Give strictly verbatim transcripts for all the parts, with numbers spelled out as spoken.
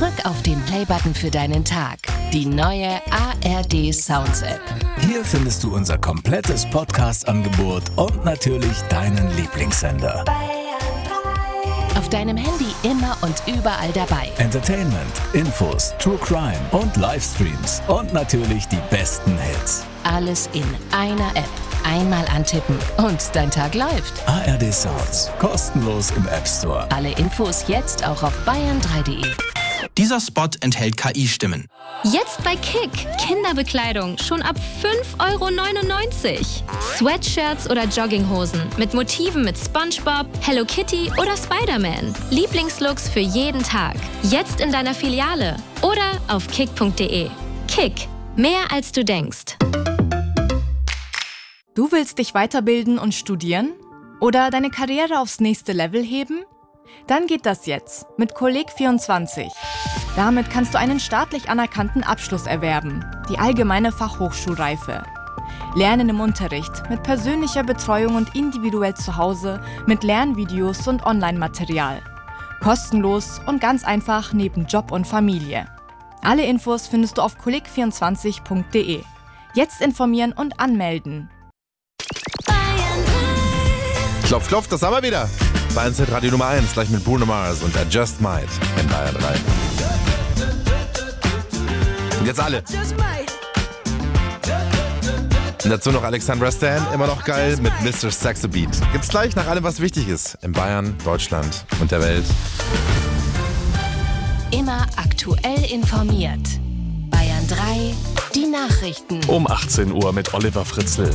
Drück auf den Playbutton für deinen Tag. Die neue A R D Sounds App. Hier findest du unser komplettes Podcast-Angebot und natürlich deinen Lieblingssender. Auf deinem Handy immer und überall dabei. Entertainment, Infos, True Crime und Livestreams und natürlich die besten Hits. Alles in einer App. Einmal antippen und dein Tag läuft. A R D Sounds, kostenlos im App Store. Alle Infos jetzt auch auf bayern drei punkt de. Dieser Spot enthält K I-Stimmen. Jetzt bei Kick. Kinderbekleidung schon ab fünf Euro neunundneunzig. Sweatshirts oder Jogginghosen mit Motiven mit SpongeBob, Hello Kitty oder Spider-Man. Lieblingslooks für jeden Tag. Jetzt in deiner Filiale oder auf kick punkt de. Kick. Mehr als du denkst. Du willst dich weiterbilden und studieren? Oder deine Karriere aufs nächste Level heben? Dann geht das jetzt mit Kolleg vierundzwanzig. Damit kannst du einen staatlich anerkannten Abschluss erwerben, die allgemeine Fachhochschulreife. Lernen im Unterricht, mit persönlicher Betreuung und individuell zu Hause, mit Lernvideos und Online-Material. Kostenlos und ganz einfach neben Job und Familie. Alle Infos findest du auf kolleg vierundzwanzig punkt de. Jetzt informieren und anmelden. Klopf, klopf, das haben wir wieder. Bayern Z Radio Nummer eins, gleich mit Bruno Mars und I Just Might in Bayern drei. Und jetzt alle. Und dazu noch Alexandra Stan, immer noch geil, mit Mister Saxo Beat. Gibt's gleich nach allem, was wichtig ist. In Bayern, Deutschland und der Welt. Immer aktuell informiert. Bayern drei, die Nachrichten. Um achtzehn Uhr mit Oliver Fritzl.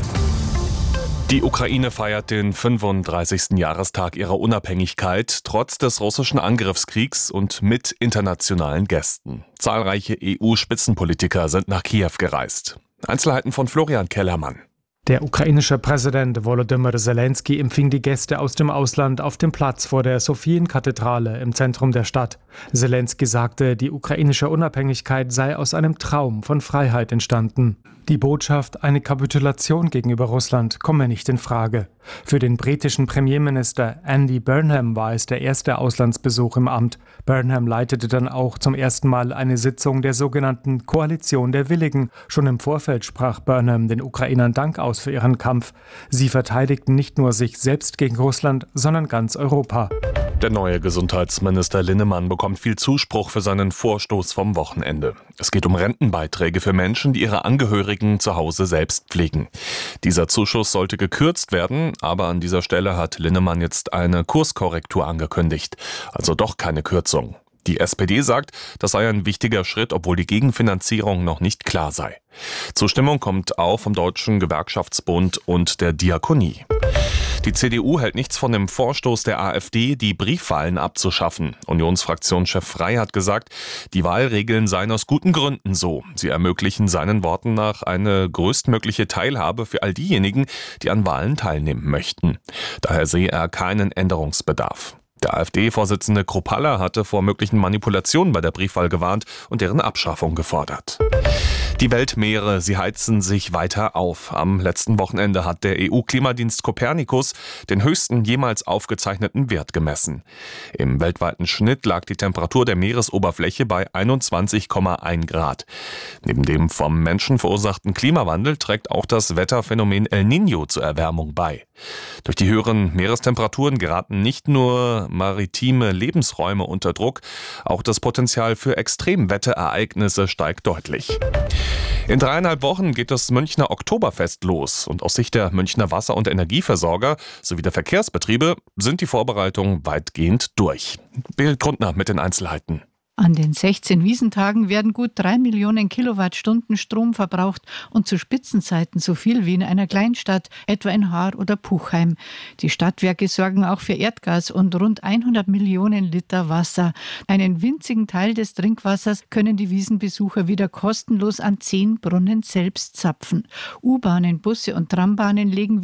Die Ukraine feiert den fünfunddreißigsten Jahrestag ihrer Unabhängigkeit, trotz des russischen Angriffskriegs und mit internationalen Gästen. Zahlreiche E U-Spitzenpolitiker sind nach Kiew gereist. Einzelheiten von Florian Kellermann. Der ukrainische Präsident Volodymyr Zelensky empfing die Gäste aus dem Ausland auf dem Platz vor der Sophienkathedrale im Zentrum der Stadt. Zelensky sagte, die ukrainische Unabhängigkeit sei aus einem Traum von Freiheit entstanden. Die Botschaft, eine Kapitulation gegenüber Russland, komme nicht in Frage. Für den britischen Premierminister Andy Burnham war es der erste Auslandsbesuch im Amt. Burnham leitete dann auch zum ersten Mal eine Sitzung der sogenannten Koalition der Willigen. Schon im Vorfeld sprach Burnham den Ukrainern Dank aus für ihren Kampf. Sie verteidigten nicht nur sich selbst gegen Russland, sondern ganz Europa. Der neue Gesundheitsminister Linnemann bekommt viel Zuspruch für seinen Vorstoß vom Wochenende. Es geht um Rentenbeiträge für Menschen, die ihre Angehörigen zu Hause selbst pflegen. Dieser Zuschuss sollte gekürzt werden, aber an dieser Stelle hat Linnemann jetzt eine Kurskorrektur angekündigt. Also doch keine Kürzung. Die S P D sagt, das sei ein wichtiger Schritt, obwohl die Gegenfinanzierung noch nicht klar sei. Zustimmung kommt auch vom Deutschen Gewerkschaftsbund und der Diakonie. Die C D U hält nichts von dem Vorstoß der AfD, die Briefwahlen abzuschaffen. Unionsfraktionschef Frey hat gesagt, die Wahlregeln seien aus guten Gründen so. Sie ermöglichen seinen Worten nach eine größtmögliche Teilhabe für all diejenigen, die an Wahlen teilnehmen möchten. Daher sehe er keinen Änderungsbedarf. Der AfD-Vorsitzende Kruppalla hatte vor möglichen Manipulationen bei der Briefwahl gewarnt und deren Abschaffung gefordert. Die Weltmeere, sie heizen sich weiter auf. Am letzten Wochenende hat der E U-Klimadienst Copernicus den höchsten jemals aufgezeichneten Wert gemessen. Im weltweiten Schnitt lag die Temperatur der Meeresoberfläche bei einundzwanzig Komma eins Grad. Neben dem vom Menschen verursachten Klimawandel trägt auch das Wetterphänomen El Niño zur Erwärmung bei. Durch die höheren Meerestemperaturen geraten nicht nur maritime Lebensräume unter Druck, auch das Potenzial für Extremwetterereignisse steigt deutlich. In dreieinhalb Wochen geht das Münchner Oktoberfest los und aus Sicht der Münchner Wasser- und Energieversorger sowie der Verkehrsbetriebe sind die Vorbereitungen weitgehend durch. Birgit Grundner mit den Einzelheiten. An den sechzehn Wiesentagen werden gut drei Millionen Kilowattstunden Strom verbraucht und zu Spitzenzeiten so viel wie in einer Kleinstadt, etwa in Haar oder Puchheim. Die Stadtwerke sorgen auch für Erdgas und rund hundert Millionen Liter Wasser. Einen winzigen Teil des Trinkwassers können die Wiesenbesucher wieder kostenlos an zehn Brunnen selbst zapfen. U-Bahnen, Busse und Trambahnen legen